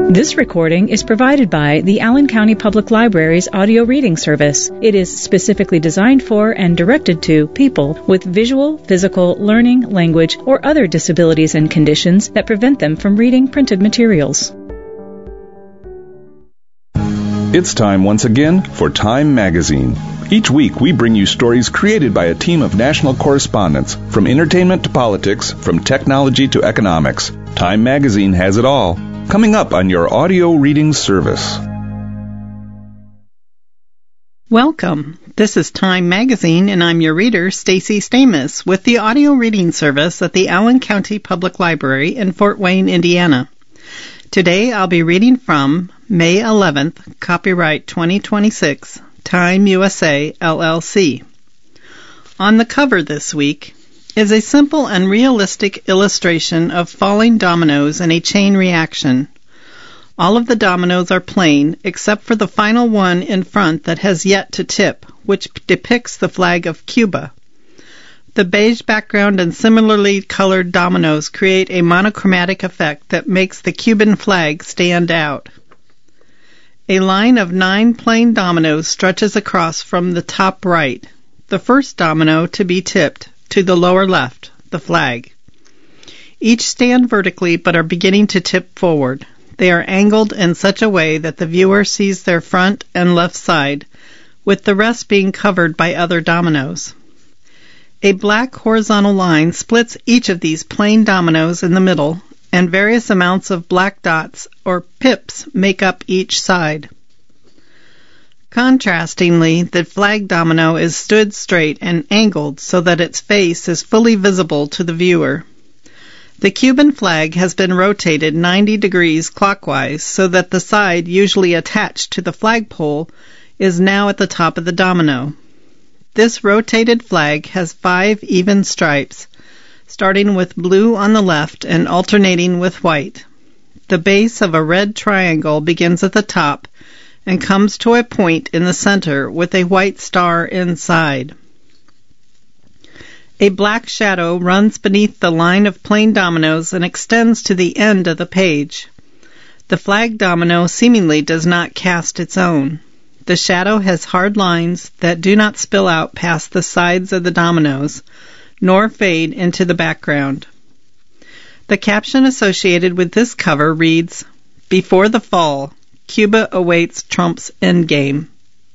This recording is provided by the Allen County Public Library's audio reading service. It is specifically designed for and directed to people with visual, physical, learning, language, or other disabilities and conditions that prevent them from reading printed materials. It's time once again for Time Magazine. Each week we bring you stories created by a team of national correspondents, from entertainment to politics, from technology to economics. Time Magazine has it all. Coming up on your audio reading service. Welcome. This is Time Magazine, and I'm your reader, Stacey Stamus, with the audio reading service at the Allen County Public Library in Fort Wayne, Indiana. Today I'll be reading from May 11th, copyright 2026, Time USA, LLC. On the cover this week is a simple and realistic illustration of falling dominoes in a chain reaction. All of the dominoes are plain, except for the final one in front that has yet to tip, which depicts the flag of Cuba. The beige background and similarly colored dominoes create a monochromatic effect that makes the Cuban flag stand out. A line of 9 plain dominoes stretches across from the top right, the first domino to be tipped, to the lower left, the flag. Each stand vertically but are beginning to tip forward. They are angled in such a way that the viewer sees their front and left side, with the rest being covered by other dominoes. A black horizontal line splits each of these plain dominoes in the middle, and various amounts of black dots or pips make up each side. Contrastingly, the flag domino is stood straight and angled so that its face is fully visible to the viewer. The Cuban flag has been rotated 90 degrees clockwise so that the side usually attached to the flagpole is now at the top of the domino. This rotated flag has 5 even stripes, starting with blue on the left and alternating with white. The base of a red triangle begins at the top and comes to a point in the center with a white star inside. A black shadow runs beneath the line of plain dominoes and extends to the end of the page. The flag domino seemingly does not cast its own. The shadow has hard lines that do not spill out past the sides of the dominoes, nor fade into the background. The caption associated with this cover reads, "Before the Fall, Cuba awaits Trump's endgame."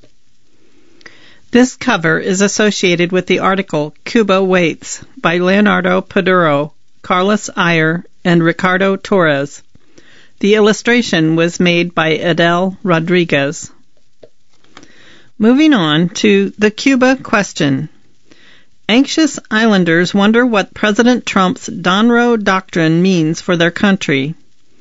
This cover is associated with the article Cuba Waits by Leonardo Paduro, Carlos Ayer, and Ricardo Torres. The illustration was made by Adele Rodriguez. Moving on to the Cuba question. Anxious islanders wonder what President Trump's Donroe Doctrine means for their country.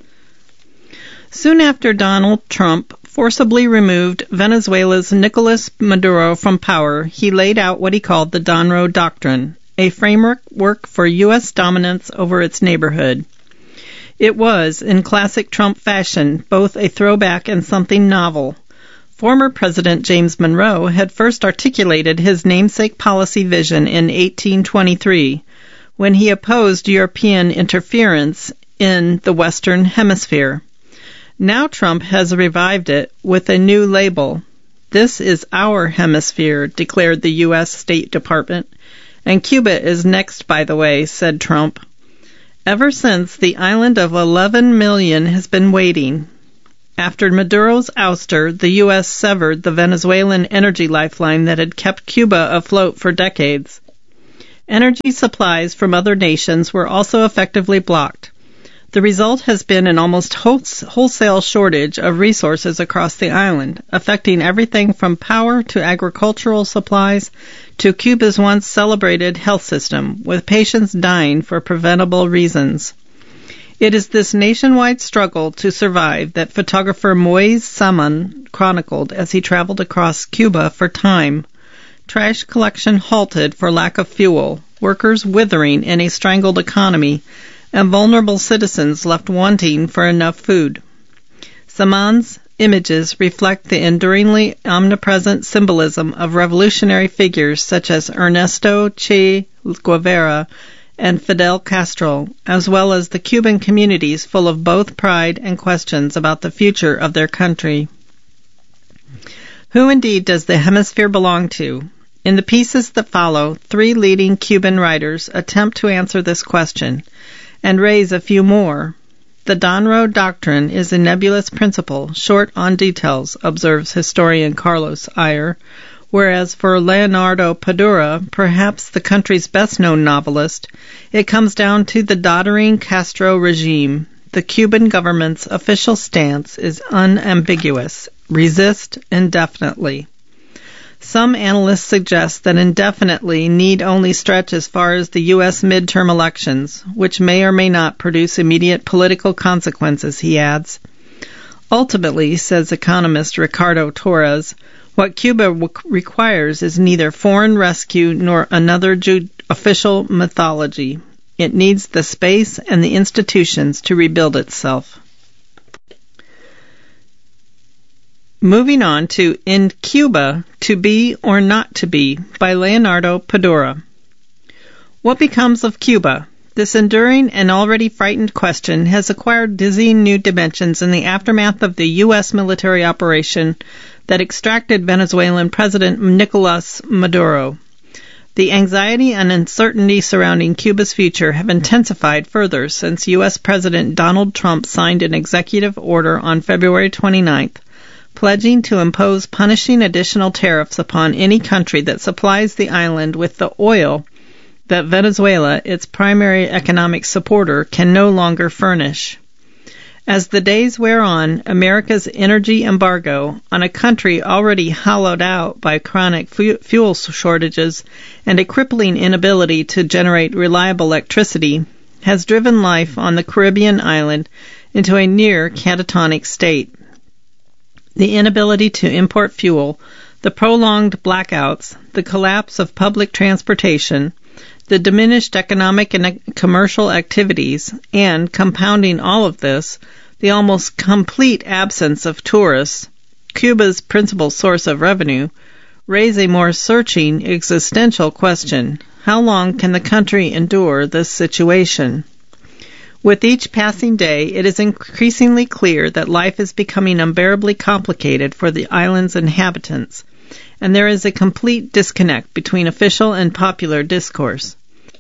Soon after Donald Trump forcibly removed Venezuela's Nicolas Maduro from power, he laid out what he called the Donroe Doctrine, a framework for U.S. dominance over its neighborhood. It was, in classic Trump fashion, both a throwback and something novel. Former President James Monroe had first articulated his namesake policy vision in 1823, when he opposed European interference in the Western Hemisphere. Now Trump has revived it with a new label. "This is our hemisphere," declared the U.S. State Department, "and Cuba is next, by the way," said Trump. Ever since, the island of 11 million has been waiting. After Maduro's ouster, the U.S. severed the Venezuelan energy lifeline that had kept Cuba afloat for decades. Energy supplies from other nations were also effectively blocked. The result has been an almost wholesale shortage of resources across the island, affecting everything from power to agricultural supplies to Cuba's once celebrated health system, with patients dying for preventable reasons. It is this nationwide struggle to survive that photographer Moise Saman chronicled as he traveled across Cuba for time. Trash collection halted for lack of fuel, workers withering in a strangled economy, and vulnerable citizens left wanting for enough food. Saman's images reflect the enduringly omnipresent symbolism of revolutionary figures such as Ernesto Che Guevara and Fidel Castro, as well as the Cuban communities full of both pride and questions about the future of their country. Who indeed does the hemisphere belong to? In the pieces that follow, 3 leading Cuban writers attempt to answer this question and raise a few more. The Donroe Doctrine is a nebulous principle, short on details, observes historian Carlos Ayer, whereas for Leonardo Padura, perhaps the country's best-known novelist, it comes down to the doddering Castro regime. The Cuban government's official stance is unambiguous: resist indefinitely. Some analysts suggest that indefinitely need only stretch as far as the U.S. midterm elections, which may or may not produce immediate political consequences, he adds. Ultimately, says economist Ricardo Torres, what Cuba requires is neither foreign rescue nor another official mythology. It needs the space and the institutions to rebuild itself. Moving on to In Cuba, To Be or Not to Be by Leonardo Padura. What becomes of Cuba? This enduring and already frightened question has acquired dizzying new dimensions in the aftermath of the U.S. military operation that extracted Venezuelan President Nicolas Maduro. The anxiety and uncertainty surrounding Cuba's future have intensified further since U.S. President Donald Trump signed an executive order on February 29th, pledging to impose punishing additional tariffs upon any country that supplies the island with the oil that Venezuela, its primary economic supporter, can no longer furnish. As the days wear on, America's energy embargo on a country already hollowed out by chronic fuel shortages and a crippling inability to generate reliable electricity has driven life on the Caribbean island into a near catatonic state. The inability to import fuel, the prolonged blackouts, the collapse of public transportation, the diminished economic and commercial activities, and, compounding all of this, the almost complete absence of tourists, Cuba's principal source of revenue, raise a more searching existential question. How long can the country endure this situation? With each passing day, it is increasingly clear that life is becoming unbearably complicated for the island's inhabitants, and there is a complete disconnect between official and popular discourse.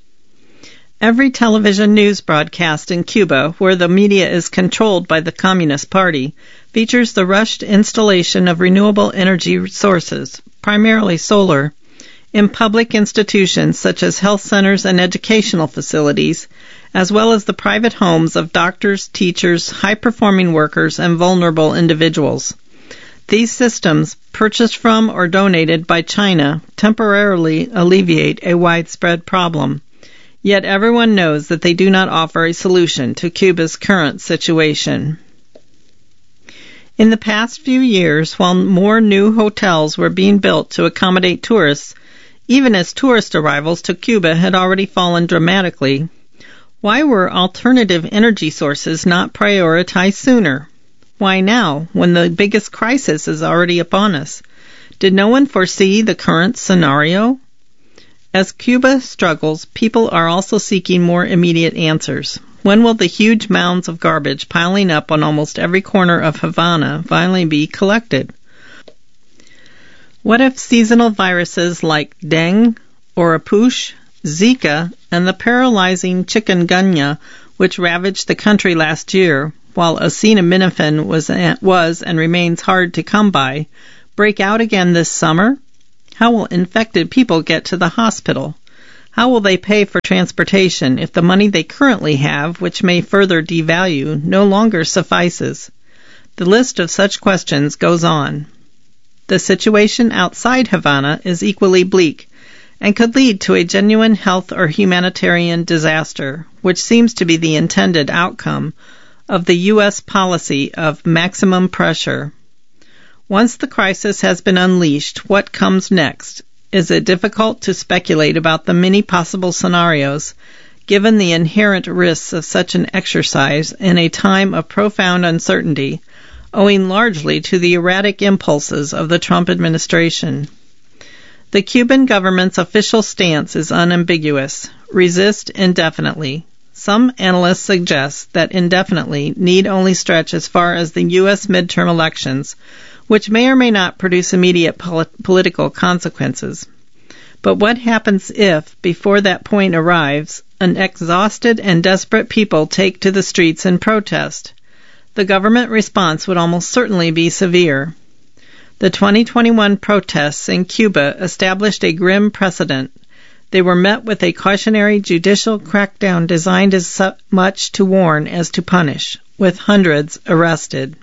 Every television news broadcast in Cuba, where the media is controlled by the Communist Party, features the rushed installation of renewable energy sources, primarily solar, in public institutions such as health centers and educational facilities, as well as the private homes of doctors, teachers, high-performing workers, and vulnerable individuals. These systems, purchased from or donated by China, temporarily alleviate a widespread problem. Yet everyone knows that they do not offer a solution to Cuba's current situation. In the past few years, while more new hotels were being built to accommodate tourists, even as tourist arrivals to Cuba had already fallen dramatically, why were alternative energy sources not prioritized sooner? Why now, when the biggest crisis is already upon us? Did no one foresee the current scenario? As Cuba struggles, people are also seeking more immediate answers. When will the huge mounds of garbage piling up on almost every corner of Havana finally be collected? What if seasonal viruses like dengue, oropouche, Zika, and the paralyzing chikungunya, which ravaged the country last year, while acetaminophen was and remains hard to come by, break out again this summer? How will infected people get to the hospital? How will they pay for transportation if the money they currently have, which may further devalue, no longer suffices? The list of such questions goes on. The situation outside Havana is equally bleak, and could lead to a genuine health or humanitarian disaster, which seems to be the intended outcome of the U.S. policy of maximum pressure. Once the crisis has been unleashed, what comes next? Is it difficult to speculate about the many possible scenarios, given the inherent risks of such an exercise in a time of profound uncertainty, owing largely to the erratic impulses of the Trump administration? The Cuban government's official stance is unambiguous: resist indefinitely. Some analysts suggest that indefinitely need only stretch as far as the U.S. midterm elections, which may or may not produce immediate political consequences. But what happens if, before that point arrives, an exhausted and desperate people take to the streets in protest? The government response would almost certainly be severe. The 2021 protests in Cuba established a grim precedent. They were met with a cautionary judicial crackdown designed as much to warn as to punish, with hundreds arrested.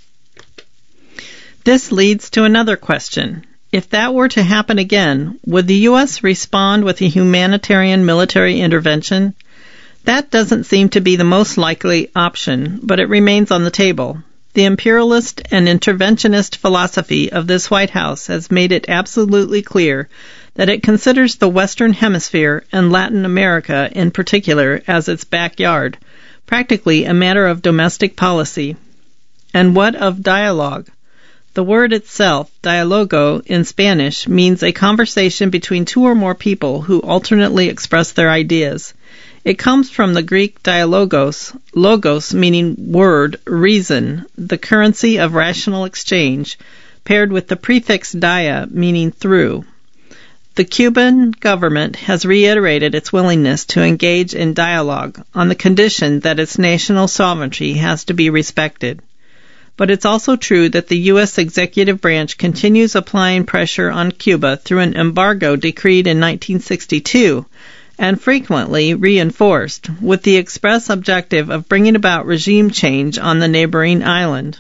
This leads to another question. If that were to happen again, would the U.S. respond with a humanitarian military intervention? That doesn't seem to be the most likely option, but it remains on the table. The imperialist and interventionist philosophy of this White House has made it absolutely clear that it considers the Western Hemisphere and Latin America in particular as its backyard, practically a matter of domestic policy. And what of dialogue? The word itself, dialogo, in Spanish, means a conversation between two or more people who alternately express their ideas. It comes from the Greek dialogos, logos meaning word, reason, the currency of rational exchange, paired with the prefix dia meaning through. The Cuban government has reiterated its willingness to engage in dialogue on the condition that its national sovereignty has to be respected. But it's also true that the U.S. executive branch continues applying pressure on Cuba through an embargo decreed in 1962 and frequently reinforced, with the express objective of bringing about regime change on the neighboring island.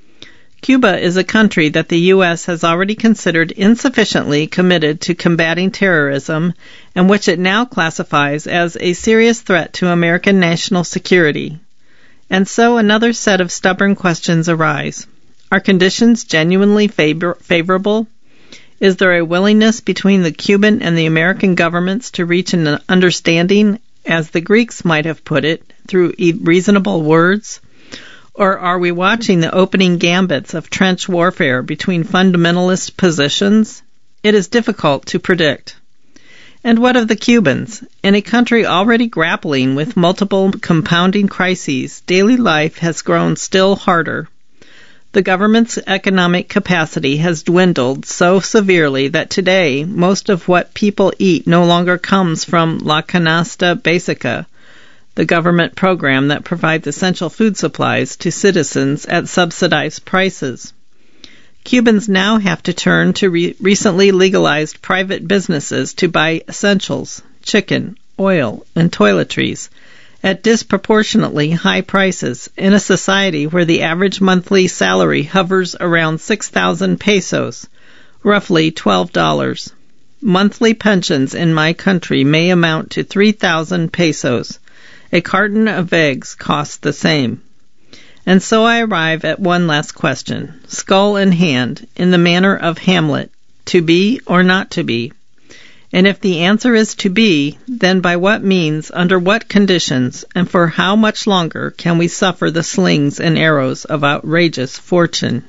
Cuba is a country that the U.S. has already considered insufficiently committed to combating terrorism and which it now classifies as a serious threat to American national security. And so another set of stubborn questions arise. Are conditions genuinely favorable? Is there a willingness between the Cuban and the American governments to reach an understanding, as the Greeks might have put it, through reasonable words? Or are we watching the opening gambits of trench warfare between fundamentalist positions? It is difficult to predict. And what of the Cubans? In a country already grappling with multiple compounding crises, daily life has grown still harder. The government's economic capacity has dwindled so severely that today most of what people eat no longer comes from La Canasta Básica, the government program that provides essential food supplies to citizens at subsidized prices. Cubans now have to turn to recently legalized private businesses to buy essentials, chicken, oil, and toiletries at disproportionately high prices in a society where the average monthly salary hovers around 6,000 pesos, roughly $12. Monthly pensions in my country may amount to 3,000 pesos. A carton of eggs costs the same. And so I arrive at one last question, skull in hand, in the manner of Hamlet, to be or not to be? And if the answer is to be, then by what means, under what conditions, and for how much longer can we suffer the slings and arrows of outrageous fortune?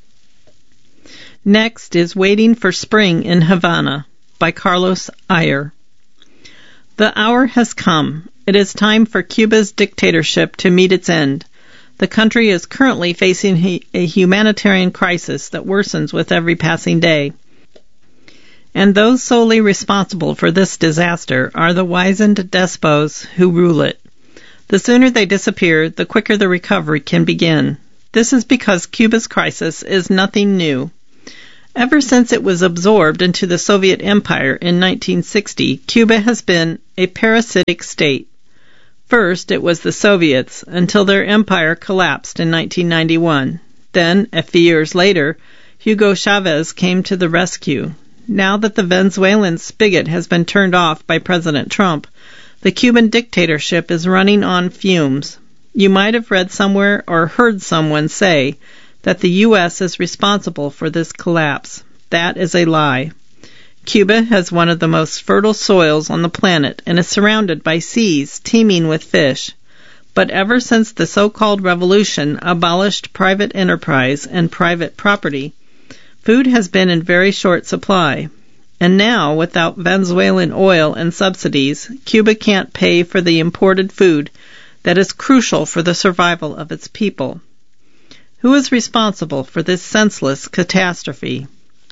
Next is Waiting for Spring in Havana by Carlos Ayer. The hour has come. It is time for Cuba's dictatorship to meet its end. The country is currently facing a humanitarian crisis that worsens with every passing day. And those solely responsible for this disaster are the wizened despots who rule it. The sooner they disappear, the quicker the recovery can begin. This is because Cuba's crisis is nothing new. Ever since it was absorbed into the Soviet Empire in 1960, Cuba has been a parasitic state. First, it was the Soviets, until their empire collapsed in 1991. Then, a few years later, Hugo Chavez came to the rescue. Now that the Venezuelan spigot has been turned off by President Trump, the Cuban dictatorship is running on fumes. You might have read somewhere or heard someone say that the U.S. is responsible for this collapse. That is a lie. Cuba has one of the most fertile soils on the planet and is surrounded by seas teeming with fish. But ever since the so-called revolution abolished private enterprise and private property, food has been in very short supply. And now, without Venezuelan oil and subsidies, Cuba can't pay for the imported food that is crucial for the survival of its people. Who is responsible for this senseless catastrophe?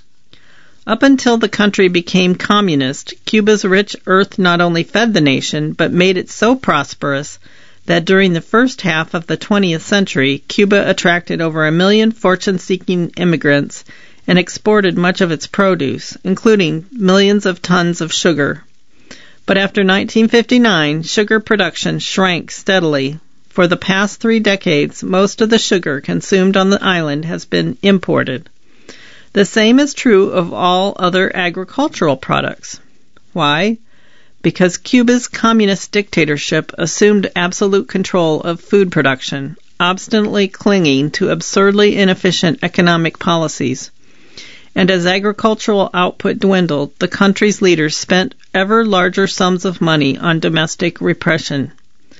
Up until the country became communist, Cuba's rich earth not only fed the nation, but made it so prosperous that during the first half of the 20th century, Cuba attracted over 1 million fortune-seeking immigrants and exported much of its produce, including millions of tons of sugar. But after 1959, sugar production shrank steadily. For the past 3 decades, most of the sugar consumed on the island has been imported. The same is true of all other agricultural products. Why? Because Cuba's communist dictatorship assumed absolute control of food production, obstinately clinging to absurdly inefficient economic policies. And as agricultural output dwindled, the country's leaders spent ever larger sums of money on domestic repression.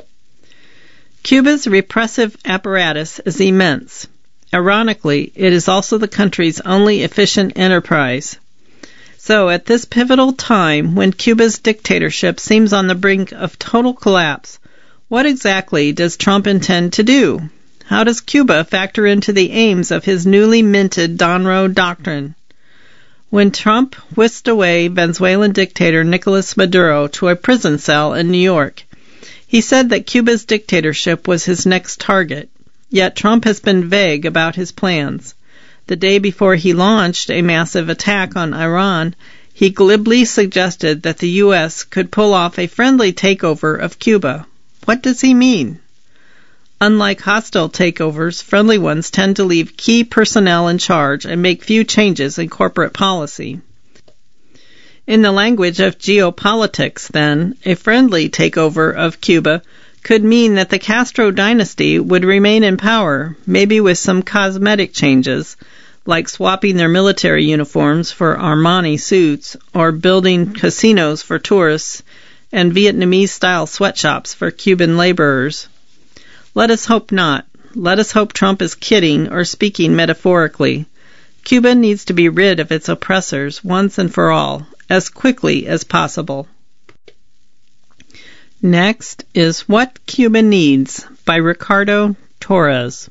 Cuba's repressive apparatus is immense. Ironically, it is also the country's only efficient enterprise. So, at this pivotal time, when Cuba's dictatorship seems on the brink of total collapse, what exactly does Trump intend to do? How does Cuba factor into the aims of his newly minted Donroe Doctrine? When Trump whisked away Venezuelan dictator Nicolas Maduro to a prison cell in New York, he said that Cuba's dictatorship was his next target. Yet Trump has been vague about his plans. The day before he launched a massive attack on Iran, he glibly suggested that the U.S. could pull off a friendly takeover of Cuba. What does he mean? Unlike hostile takeovers, friendly ones tend to leave key personnel in charge and make few changes in corporate policy. In the language of geopolitics, then, a friendly takeover of Cuba could mean that the Castro dynasty would remain in power, maybe with some cosmetic changes, like swapping their military uniforms for Armani suits, or building casinos for tourists and Vietnamese-style sweatshops for Cuban laborers. Let us hope not. Let us hope Trump is kidding or speaking metaphorically. Cuba needs to be rid of its oppressors once and for all, as quickly as possible. Next is What Cuba Needs by Ricardo Torres.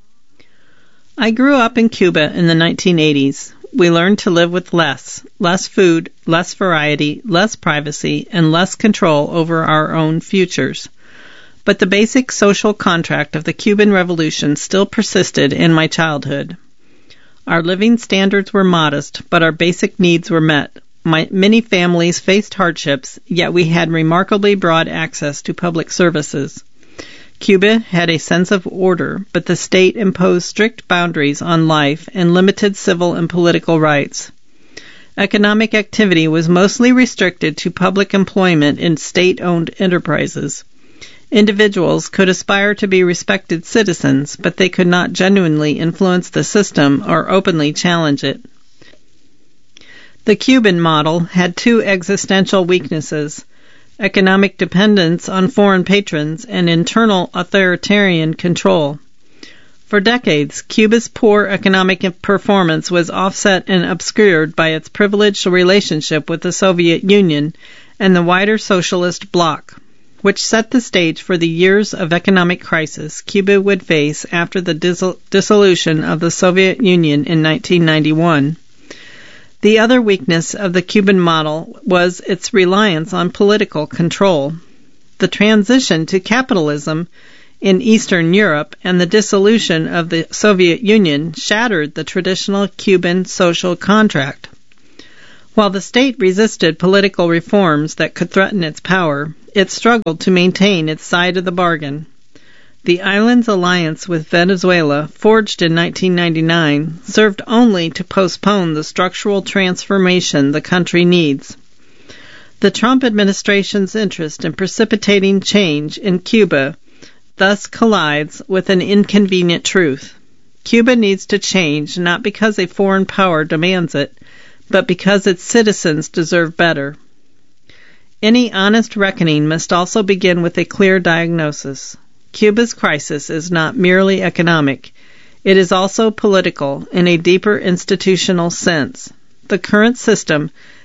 I grew up in Cuba in the 1980s. We learned to live with less food, less variety, less privacy, and less control over our own futures. But the basic social contract of the Cuban Revolution still persisted in my childhood. Our living standards were modest, but our basic needs were met. Many families faced hardships, yet we had remarkably broad access to public services. Cuba had a sense of order, but the state imposed strict boundaries on life and limited civil and political rights. Economic activity was mostly restricted to public employment in state-owned enterprises. Individuals could aspire to be respected citizens, but they could not genuinely influence the system or openly challenge it. The Cuban model had 2 existential weaknesses: economic dependence on foreign patrons and internal authoritarian control. For decades, Cuba's poor economic performance was offset and obscured by its privileged relationship with the Soviet Union and the wider socialist bloc, which set the stage for the years of economic crisis Cuba would face after the dissolution of the Soviet Union in 1991. The other weakness of the Cuban model was its reliance on political control. The transition to capitalism in Eastern Europe and the dissolution of the Soviet Union shattered the traditional Cuban social contract. While the state resisted political reforms that could threaten its power, it struggled to maintain its side of the bargain. The island's alliance with Venezuela, forged in 1999, served only to postpone the structural transformation the country needs. The Trump administration's interest in precipitating change in Cuba thus collides with an inconvenient truth. Cuba needs to change not because a foreign power demands it, but because its citizens deserve better. Any honest reckoning must also begin with a clear diagnosis. Cuba's crisis is not merely economic. It is also political in a deeper institutional sense. The current system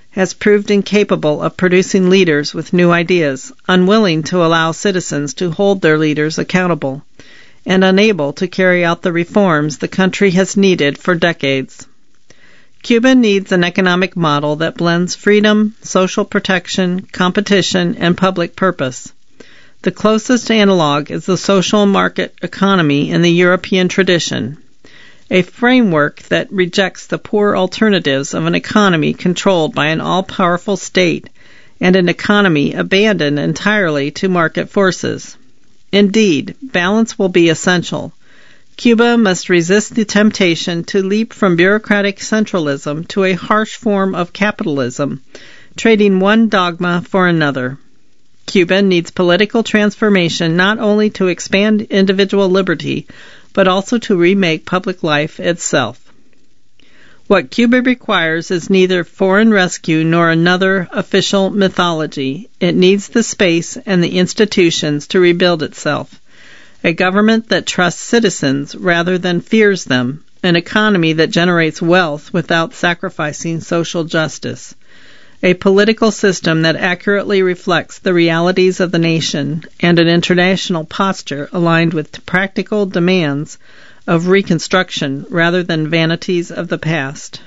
has proved incapable of producing leaders with new ideas, unwilling to allow citizens to hold their leaders accountable, and unable to carry out the reforms the country has needed for decades. Cuba needs an economic model that blends freedom, social protection, competition, and public purpose. The closest analog is the social market economy in the European tradition, a framework that rejects the poor alternatives of an economy controlled by an all-powerful state and an economy abandoned entirely to market forces. Indeed, balance will be essential. Cuba must resist the temptation to leap from bureaucratic centralism to a harsh form of capitalism, trading one dogma for another. Cuba needs political transformation not only to expand individual liberty, but also to remake public life itself. What Cuba requires is neither foreign rescue nor another official mythology. It needs the space and the institutions to rebuild itself. A government that trusts citizens rather than fears them. An economy that generates wealth without sacrificing social justice. A political system that accurately reflects the realities of the nation, and an international posture aligned with practical demands of reconstruction rather than vanities of the past.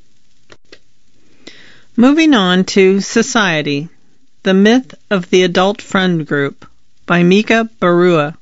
Moving on to Society, The Myth of the Adult Friend Group by Mika Barua.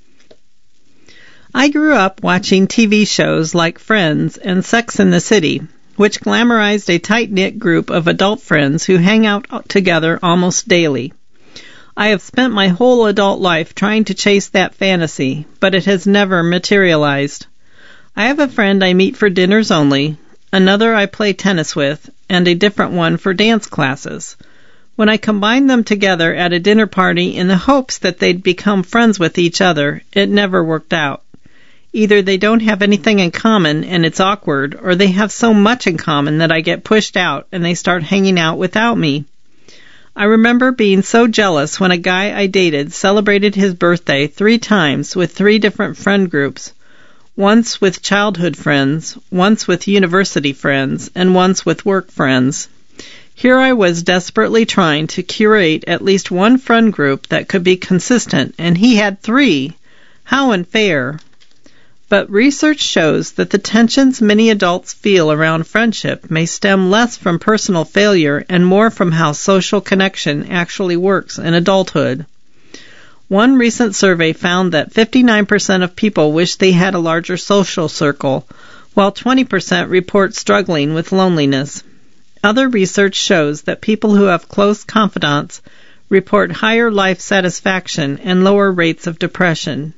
I grew up watching TV shows like Friends and Sex and the City, which glamorized a tight-knit group of adult friends who hang out together almost daily. I have spent my whole adult life trying to chase that fantasy, but it has never materialized. I have a friend I meet for dinners only, another I play tennis with, and a different one for dance classes. When I combined them together at a dinner party in the hopes that they'd become friends with each other, it never worked out. Either they don't have anything in common and it's awkward, or they have so much in common that I get pushed out and they start hanging out without me. I remember being so jealous when a guy I dated celebrated his birthday 3 times with 3 different friend groups, once with childhood friends, once with university friends, and once with work friends. Here I was desperately trying to curate at least one friend group that could be consistent, and he had 3. How unfair! But research shows that the tensions many adults feel around friendship may stem less from personal failure and more from how social connection actually works in adulthood. One recent survey found that 59% of people wish they had a larger social circle, while 20% report struggling with loneliness. Other research shows that people who have close confidants report higher life satisfaction and lower rates of depression.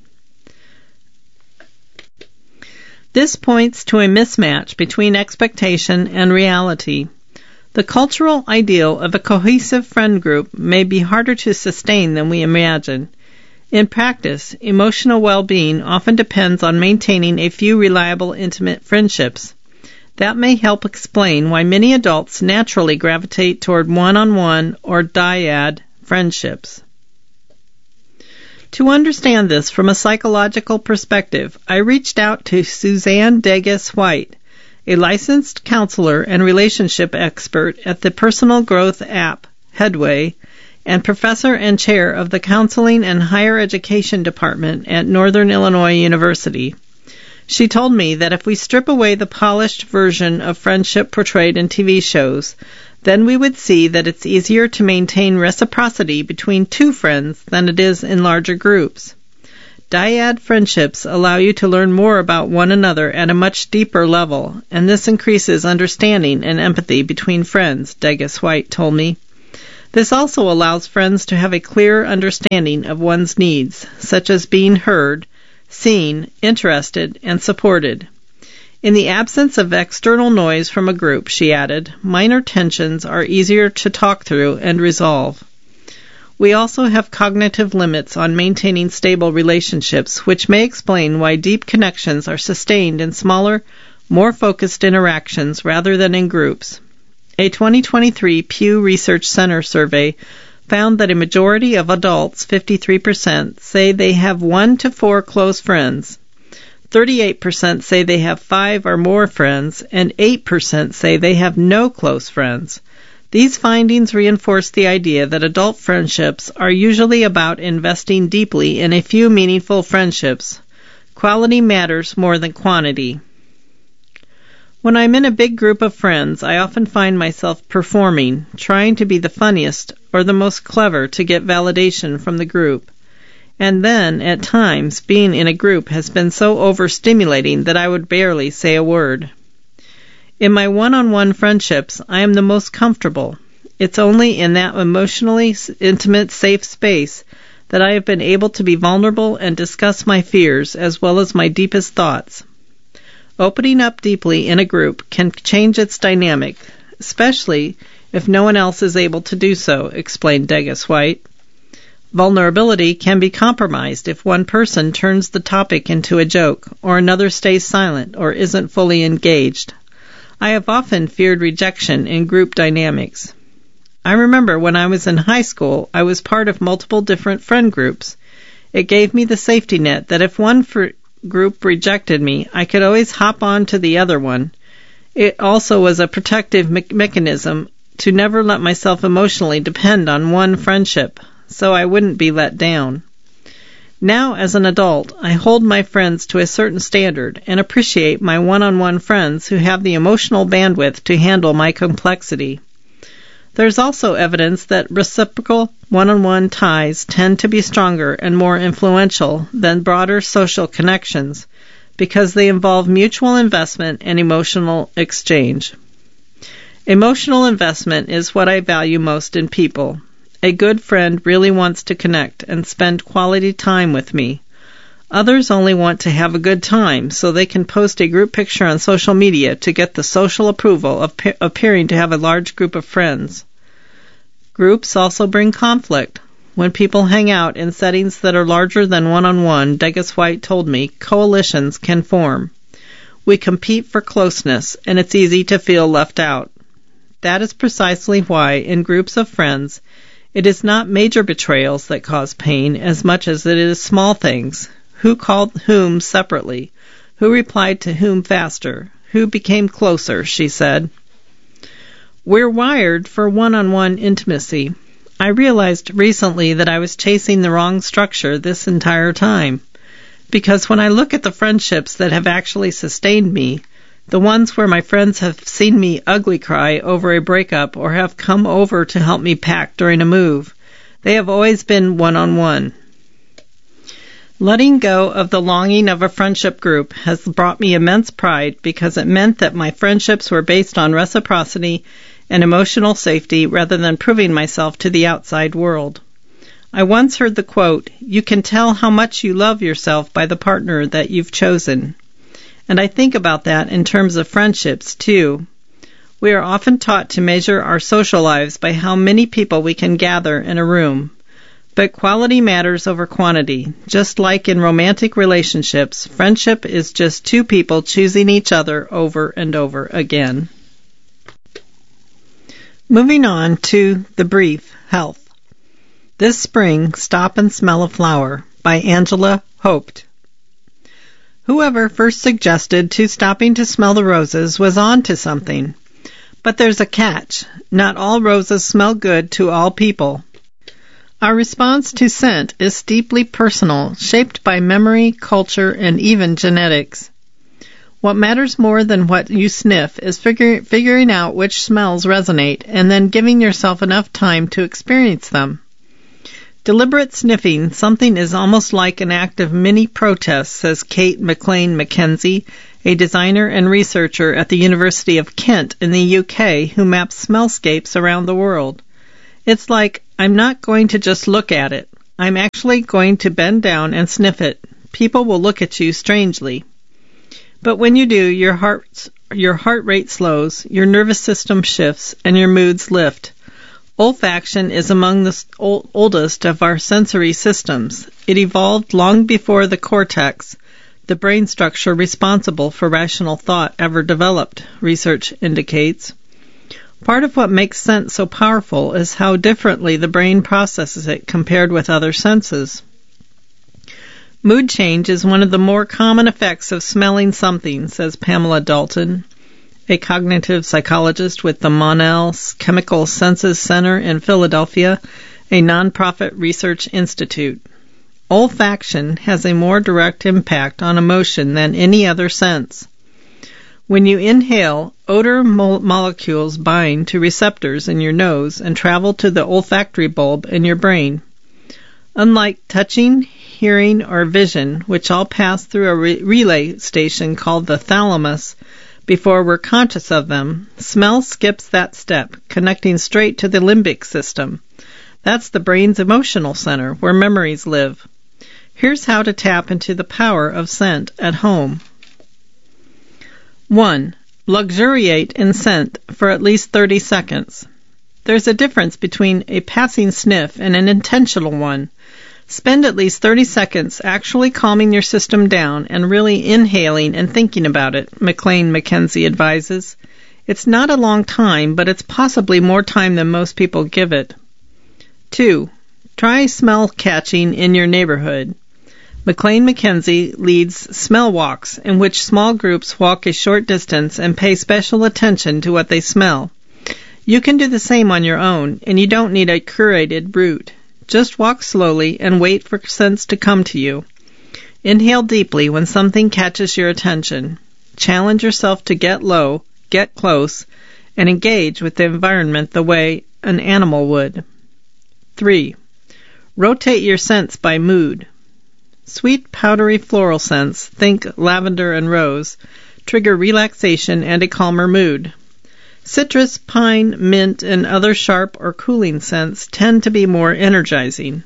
This points to a mismatch between expectation and reality. The cultural ideal of a cohesive friend group may be harder to sustain than we imagine. In practice, emotional well-being often depends on maintaining a few reliable, intimate friendships. That may help explain why many adults naturally gravitate toward one-on-one or dyad friendships. To understand this from a psychological perspective, I reached out to Suzanne Degas-White, a licensed counselor and relationship expert at the personal growth app Headway, and professor and chair of the Counseling and Higher Education Department at Northern Illinois University. She told me that if we strip away the polished version of friendship portrayed in TV shows, then we would see that it's easier to maintain reciprocity between 2 friends than it is in larger groups. Dyad friendships allow you to learn more about one another at a much deeper level, and this increases understanding and empathy between friends, Degas-White told me. This also allows friends to have a clearer understanding of one's needs, such as being heard, seen, interested, and supported. In the absence of external noise from a group, she added, minor tensions are easier to talk through and resolve. We also have cognitive limits on maintaining stable relationships, which may explain why deep connections are sustained in smaller, more focused interactions rather than in groups. A 2023 Pew Research Center survey found that a majority of adults, 53%, say they have 1 to 4 close friends. 38% say they have 5 or more friends, and 8% say they have no close friends. These findings reinforce the idea that adult friendships are usually about investing deeply in a few meaningful friendships. Quality matters more than quantity. When I'm in a big group of friends, I often find myself performing, trying to be the funniest or the most clever to get validation from the group. And then, at times, being in a group has been so overstimulating that I would barely say a word. In my one-on-one friendships, I am the most comfortable. It's only in that emotionally intimate, safe space that I have been able to be vulnerable and discuss my fears as well as my deepest thoughts. Opening up deeply in a group can change its dynamic, especially if no one else is able to do so, explained Degas White. Vulnerability can be compromised if one person turns the topic into a joke, or another stays silent or isn't fully engaged. I have often feared rejection in group dynamics. I remember when I was in high school, I was part of multiple different friend groups. It gave me the safety net that if one group rejected me, I could always hop on to the other one. It also was a protective mechanism to never let myself emotionally depend on one friendship, so I wouldn't be let down. Now, as an adult, I hold my friends to a certain standard and appreciate my one-on-one friends who have the emotional bandwidth to handle my complexity. There's also evidence that reciprocal one-on-one ties tend to be stronger and more influential than broader social connections because they involve mutual investment and emotional exchange. Emotional investment is what I value most in people. A good friend really wants to connect and spend quality time with me. Others only want to have a good time so they can post a group picture on social media to get the social approval of appearing to have a large group of friends. Groups also bring conflict. When people hang out in settings that are larger than one-on-one, Degas White told me, coalitions can form. We compete for closeness, and it's easy to feel left out. That is precisely why, in groups of friends, it is not major betrayals that cause pain as much as it is small things. Who called whom separately? Who replied to whom faster? Who became closer, she said. We're wired for one-on-one intimacy. I realized recently that I was chasing the wrong structure this entire time. Because when I look at the friendships that have actually sustained me, the ones where my friends have seen me ugly cry over a breakup or have come over to help me pack during a move, they have always been one-on-one. Letting go of the longing of a friendship group has brought me immense pride because it meant that my friendships were based on reciprocity and emotional safety rather than proving myself to the outside world. I once heard the quote, "You can tell how much you love yourself by the partner that you've chosen." And I think about that in terms of friendships, too. We are often taught to measure our social lives by how many people we can gather in a room. But quality matters over quantity. Just like in romantic relationships, friendship is just two people choosing each other over and over again. Moving on to the brief, Health. This spring, Stop and Smell a Flower by Angela Hoped. Whoever first suggested stopping to smell the roses was on to something. But there's a catch. Not all roses smell good to all people. Our response to scent is deeply personal, shaped by memory, culture, and even genetics. What matters more than what you sniff is figuring out which smells resonate and then giving yourself enough time to experience them. Deliberate sniffing, something is almost like an act of mini-protest, says Kate McLean Mackenzie, a designer and researcher at the University of Kent in the UK who maps smellscapes around the world. It's like, I'm not going to just look at it. I'm actually going to bend down and sniff it. People will look at you strangely. But when you do, your heart rate slows, your nervous system shifts, and your moods lift. Olfaction is among the oldest of our sensory systems. It evolved long before the cortex, the brain structure responsible for rational thought, ever developed, research indicates. Part of what makes scent so powerful is how differently the brain processes it compared with other senses. Mood change is one of the more common effects of smelling something, says Pamela Dalton, a cognitive psychologist with the Monell Chemical Senses Center in Philadelphia, a nonprofit research institute. Olfaction has a more direct impact on emotion than any other sense. When you inhale, odor molecules bind to receptors in your nose and travel to the olfactory bulb in your brain. Unlike touching, hearing, or vision, which all pass through a relay station called the thalamus before we're conscious of them, smell skips that step, connecting straight to the limbic system. That's the brain's emotional center, where memories live. Here's how to tap into the power of scent at home. 1. Luxuriate in scent for at least 30 seconds. There's a difference between a passing sniff and an intentional one. Spend at least 30 seconds actually calming your system down and really inhaling and thinking about it, McLean McKenzie advises. It's not a long time, but it's possibly more time than most people give it. 2. Try smell catching in your neighborhood. McLean McKenzie leads smell walks, in which small groups walk a short distance and pay special attention to what they smell. You can do the same on your own, and you don't need a curated route. Just walk slowly and wait for scents to come to you. Inhale deeply when something catches your attention. Challenge yourself to get low, get close, and engage with the environment the way an animal would. 3. Rotate your scents by mood. Sweet, powdery floral scents, think lavender and rose, trigger relaxation and a calmer mood. Citrus, pine, mint, and other sharp or cooling scents tend to be more energizing.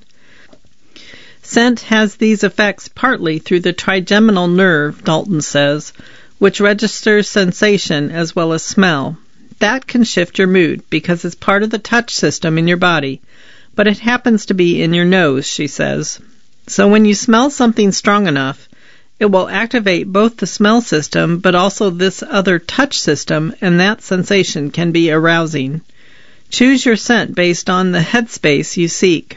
Scent has these effects partly through the trigeminal nerve, Dalton says, which registers sensation as well as smell. That can shift your mood because it's part of the touch system in your body, but it happens to be in your nose, she says. So when you smell something strong enough, it will activate both the smell system but also this other touch system, and that sensation can be arousing. Choose your scent based on the headspace you seek.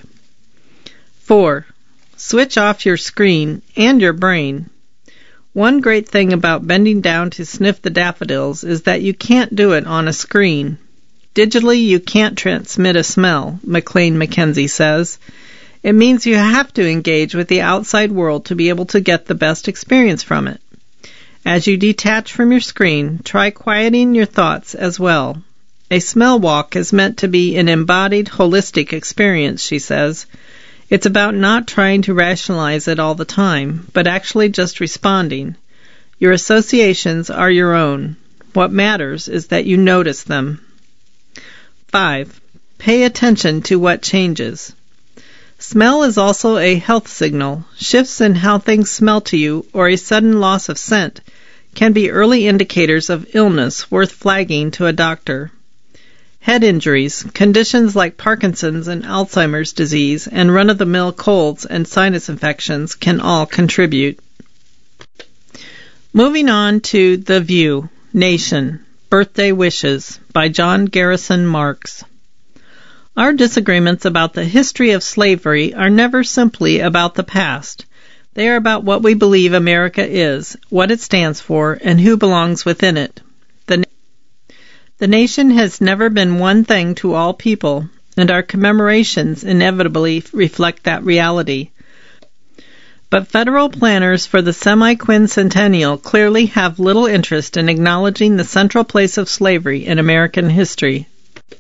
4. Switch off your screen and your brain. One great thing about bending down to sniff the daffodils is that you can't do it on a screen. Digitally, you can't transmit a smell, McLean McKenzie says. It means you have to engage with the outside world to be able to get the best experience from it. As you detach from your screen, try quieting your thoughts as well. A smell walk is meant to be an embodied, holistic experience, she says. It's about not trying to rationalize it all the time, but actually just responding. Your associations are your own. What matters is that you notice them. 5. Pay attention to what changes. Smell is also a health signal. Shifts in how things smell to you or a sudden loss of scent can be early indicators of illness worth flagging to a doctor. Head injuries, conditions like Parkinson's and Alzheimer's disease, and run-of-the-mill colds and sinus infections can all contribute. Moving on to The View, Nation, Birthday Wishes by John Garrison Marks. Our disagreements about the history of slavery are never simply about the past. They are about what we believe America is, what it stands for, and who belongs within it. The nation has never been one thing to all people, and our commemorations inevitably reflect that reality. But federal planners for the semi-quincentennial clearly have little interest in acknowledging the central place of slavery in American history.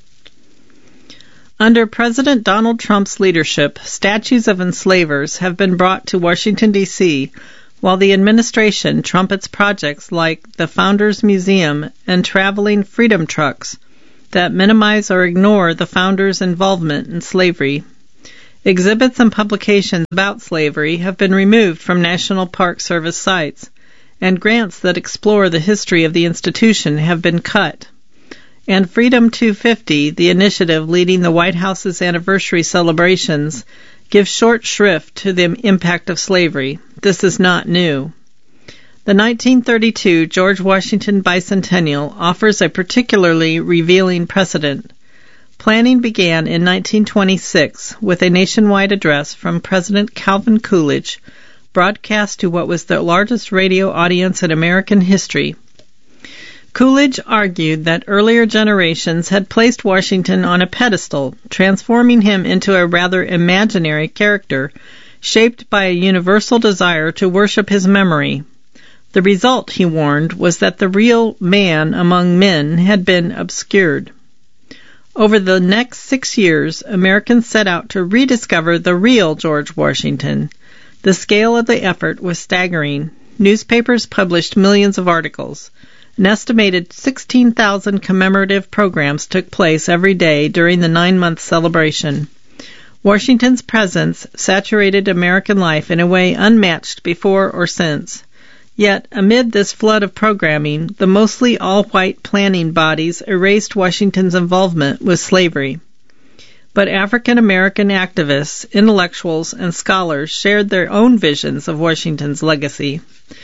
Under President Donald Trump's leadership, statues of enslavers have been brought to Washington, D.C., while the administration trumpets projects like the Founders Museum and traveling freedom trucks that minimize or ignore the founders' involvement in slavery. Exhibits and publications about slavery have been removed from National Park Service sites, and grants that explore the history of the institution have been cut. And Freedom 250, the initiative leading the White House's anniversary celebrations, gives short shrift to the impact of slavery. This is not new. The 1932 George Washington Bicentennial offers a particularly revealing precedent. Planning began in 1926 with a nationwide address from President Calvin Coolidge, broadcast to what was the largest radio audience in American history. Coolidge argued that earlier generations had placed Washington on a pedestal, transforming him into a rather imaginary character, shaped by a universal desire to worship his memory. The result, he warned, was that the real man among men had been obscured. Over the next 6 years, Americans set out to rediscover the real George Washington. The scale of the effort was staggering. Newspapers published millions of articles. An estimated 16,000 commemorative programs took place every day during the 9-month celebration. Washington's presence saturated American life in a way unmatched before or since. Yet, amid this flood of programming, the mostly all-white planning bodies erased Washington's involvement with slavery. But African American activists, intellectuals, and scholars shared their own visions of Washington's legacy.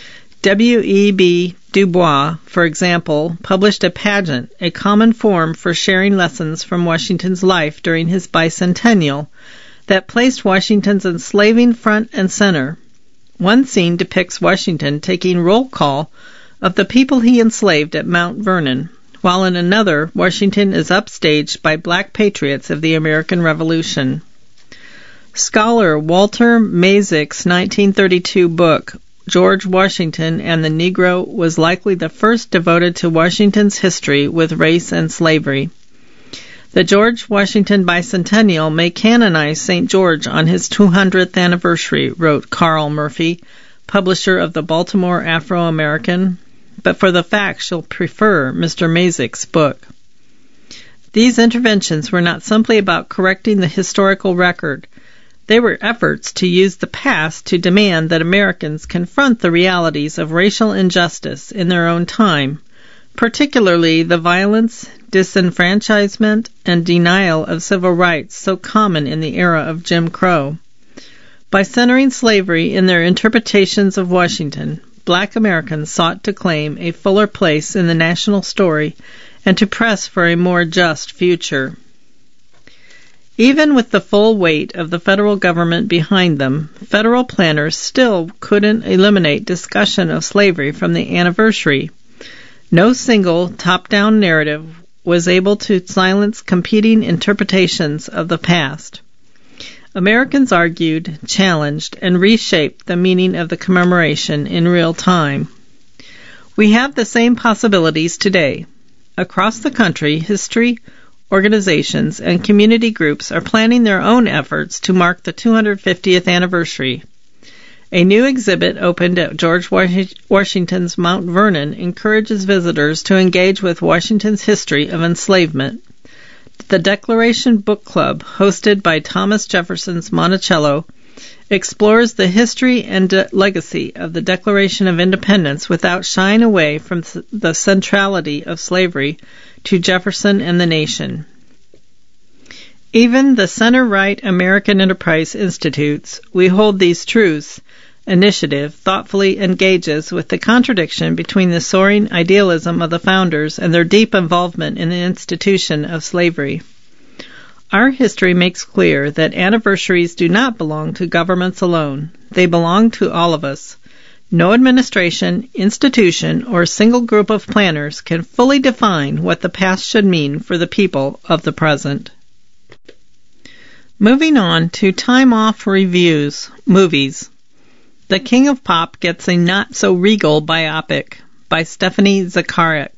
W.E.B. Du Bois, for example, published a pageant, a common form for sharing lessons from Washington's life during his bicentennial, that placed Washington's enslaving front and center. One scene depicts Washington taking roll call of the people he enslaved at Mount Vernon, while in another, Washington is upstaged by black patriots of the American Revolution. Scholar Walter Mazick's 1932 book, George Washington and the Negro, was likely the first devoted to Washington's history with race and slavery. The George Washington Bicentennial may canonize St. George on his 200th anniversary, wrote Carl Murphy, publisher of the Baltimore Afro-American, but for the facts she'll prefer Mr. Mazick's book. These interventions were not simply about correcting the historical record. They were efforts to use the past to demand that Americans confront the realities of racial injustice in their own time, particularly the violence, disenfranchisement, and denial of civil rights so common in the era of Jim Crow. By centering slavery in their interpretations of Washington, black Americans sought to claim a fuller place in the national story and to press for a more just future. Even with the full weight of the federal government behind them, federal planners still couldn't eliminate discussion of slavery from the anniversary. No single top-down narrative was able to silence competing interpretations of the past. Americans argued, challenged, and reshaped the meaning of the commemoration in real time. We have the same possibilities today. Across the country, history, organizations, and community groups are planning their own efforts to mark the 250th anniversary. A new exhibit opened at George Washington's Mount Vernon encourages visitors to engage with Washington's history of enslavement. The Declaration Book Club, hosted by Thomas Jefferson's Monticello, explores the history and legacy of the Declaration of Independence without shying away from the centrality of slavery to Jefferson and the nation. Even the center-right American Enterprise Institute's We Hold These Truths initiative thoughtfully engages with the contradiction between the soaring idealism of the founders and their deep involvement in the institution of slavery. Our history makes clear that anniversaries do not belong to governments alone. They belong to all of us. No administration, institution, or single group of planners can fully define what the past should mean for the people of the present. Moving on to time-off reviews, movies. The King of Pop gets a not-so-regal biopic by Stephanie Zacharek.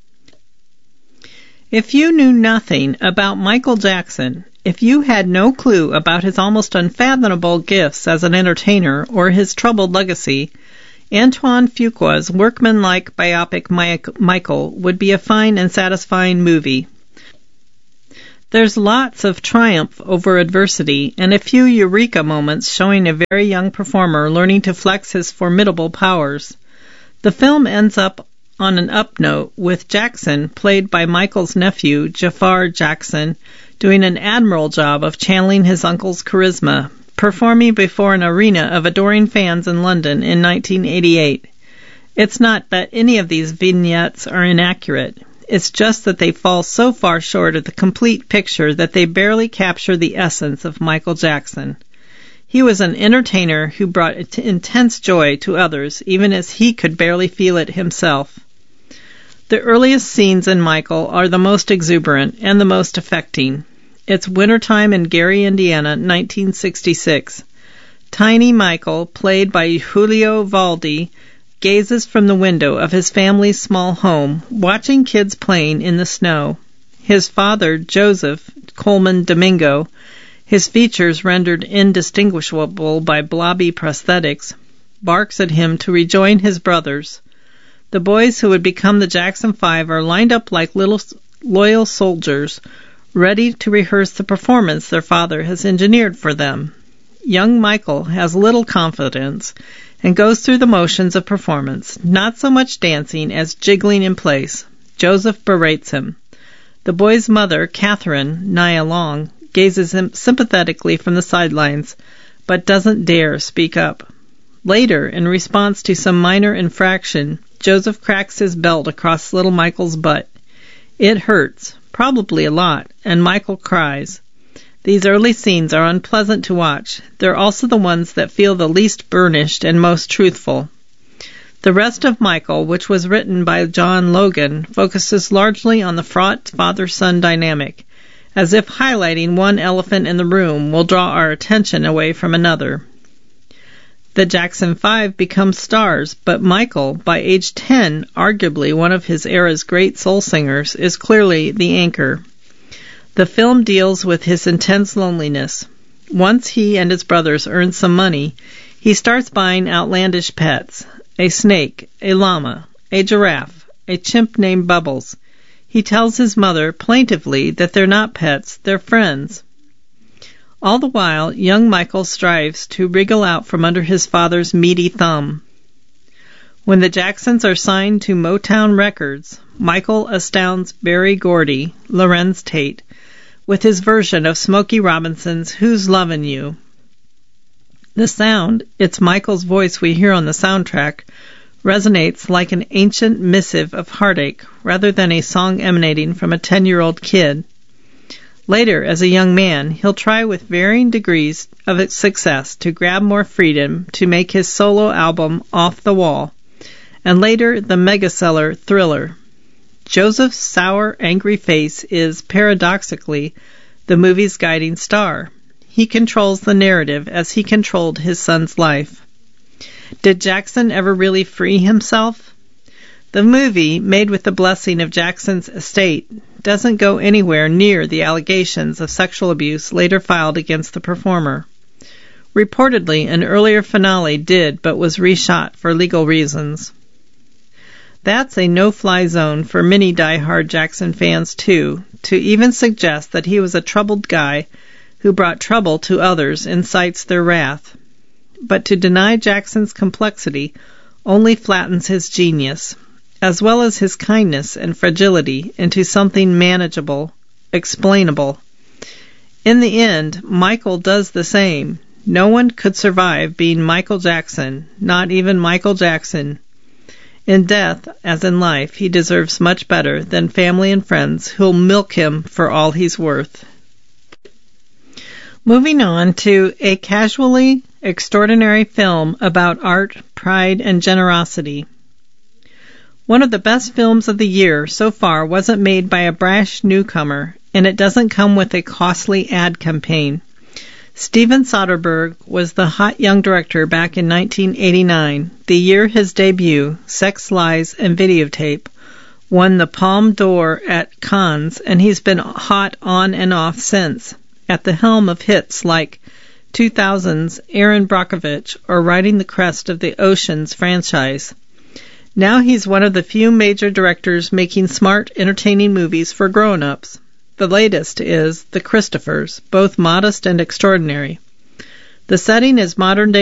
If you knew nothing about Michael Jackson, if you had no clue about his almost unfathomable gifts as an entertainer or his troubled legacy, Antoine Fuqua's workmanlike biopic Michael would be a fine and satisfying movie. There's lots of triumph over adversity and a few eureka moments showing a very young performer learning to flex his formidable powers. The film ends up on an up note with Jackson, played by Michael's nephew, Jafar Jackson, doing an admirable job of channeling his uncle's charisma, performing before an arena of adoring fans in London in 1988. It's not that any of these vignettes are inaccurate. It's just that they fall so far short of the complete picture that they barely capture the essence of Michael Jackson. He was an entertainer who brought intense joy to others, even as he could barely feel it himself. The earliest scenes in Michael are the most exuberant and the most affecting. It's wintertime in Gary, Indiana, 1966. Tiny Michael, played by Julio Valde, gazes from the window of his family's small home, watching kids playing in the snow. His father, Joseph Coleman Domingo, his features rendered indistinguishable by blobby prosthetics, barks at him to rejoin his brothers. The boys who would become the Jackson 5 are lined up like little loyal soldiers, ready to rehearse the performance their father has engineered for them. Young Michael has little confidence and goes through the motions of performance, not so much dancing as jiggling in place. Joseph berates him. The boy's mother, Catherine, Nia Long, gazes sympathetically from the sidelines, but doesn't dare speak up. Later, in response to some minor infraction, Joseph cracks his belt across little Michael's butt. It hurts, probably a lot, and Michael cries. These early scenes are unpleasant to watch. They're also the ones that feel the least burnished and most truthful. The rest of Michael, which was written by John Logan, focuses largely on the fraught father-son dynamic, as if highlighting one elephant in the room will draw our attention away from another. The Jackson 5 become stars, but Michael, by age 10, arguably one of his era's great soul singers, is clearly the anchor. The film deals with his intense loneliness. Once he and his brothers earn some money, he starts buying outlandish pets. A snake, a llama, a giraffe, a chimp named Bubbles. He tells his mother plaintively that they're not pets, they're friends. All the while, young Michael strives to wriggle out from under his father's meaty thumb. When the Jacksons are signed to Motown Records, Michael astounds Berry Gordy, Lorenz Tate, with his version of Smokey Robinson's Who's Lovin' You? The sound, it's Michael's voice we hear on the soundtrack, resonates like an ancient missive of heartache rather than a song emanating from a 10-year-old kid. Later, as a young man, he'll try with varying degrees of success to grab more freedom to make his solo album Off the Wall, and later the megaseller Thriller. Joseph's sour, angry face is, paradoxically, the movie's guiding star. He controls the narrative as he controlled his son's life. Did Jackson ever really free himself? The movie, made with the blessing of Jackson's estate, doesn't go anywhere near the allegations of sexual abuse later filed against the performer. Reportedly, an earlier finale did, but was reshot for legal reasons. That's a no-fly zone for many die-hard Jackson fans, too, to even suggest that he was a troubled guy who brought trouble to others incites their wrath. But to deny Jackson's complexity only flattens his genius, as well as his kindness and fragility, into something manageable, explainable. In the end, Michael does the same. No one could survive being Michael Jackson, not even Michael Jackson. In death, as in life, he deserves much better than family and friends who'll milk him for all he's worth. Moving on to a casually extraordinary film about art, pride, and generosity. One of the best films of the year so far wasn't made by a brash newcomer, and it doesn't come with a costly ad campaign. Steven Soderbergh was the hot young director back in 1989, the year his debut, Sex, Lies, and Videotape, won the Palme d'Or at Cannes, and he's been hot on and off since, at the helm of hits like 2000's Erin Brockovich or Riding the Crest of the Oceans franchise. Now he's one of the few major directors making smart, entertaining movies for grown-ups. The latest is The Christophers, both modest and extraordinary. The setting is modern-day